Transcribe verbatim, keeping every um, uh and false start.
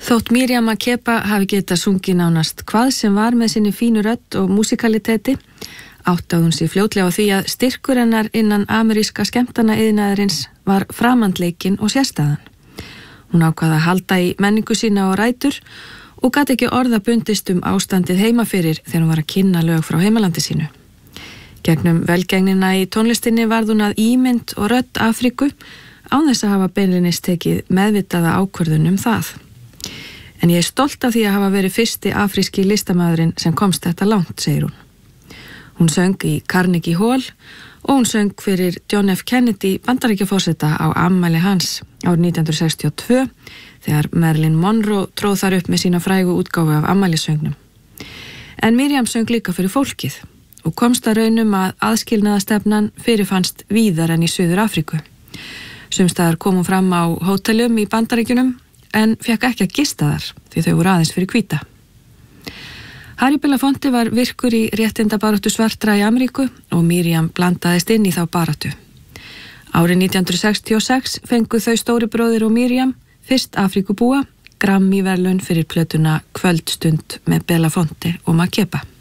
Þótt Miriam Makeba hafi getað sungið nánast hvað sem var með sinni fínu rödd og músikaliteti, áttaði hún sig fljótlega á því að styrkur hennar innan ameríska skemmtana iðnaðarins var framandleikin og sérstæðan. Hún ákvað að halda í menningu sína og rætur og gat ekki orða bundist um ástandið heima fyrir þegar hún var að kynna lög frá heimalandi sínu. Gegnum velgengnina í tónlistinni varð hún að ímynd og rödd Afríku án þess að hafa beinlínis tekið meðvitaða ákvörðun um það. En ég er stolt af því að hafa verið fyrsti afríski listamaðurinn sem komst þetta langt, segir hún. Hún söng í Carnegie Hall og hún söng fyrir John F. Kennedy Bandaríkjaforseta á afmæli hans árið nítján hundruð sextíu og tvö þegar Marilyn Monroe tróð þar upp með sína frægu útgáfu af afmælissöngnum. En Miriam söng líka fyrir fólkið og komst að raunum að aðskilnaðastefnan fyrirfannst víðar en í Suður Afríku. Sumstaðar kom hún fram á hótelum í Bandaríkjunum en fekk ekki að gista þar því þau voru aðeins fyrir hvíta. Harry Belafonte var virkur í réttindabaráttu svartra í Ameríku og Miriam blandaðist inn í þá baráttu. Árið nítján hundruð sextíu og sex fengu þau stóri bróðir og Miriam fyrst Afríkubúa Grammy-verðlaun fyrir plötuna Kvöldstund með Belafonte og Makeba.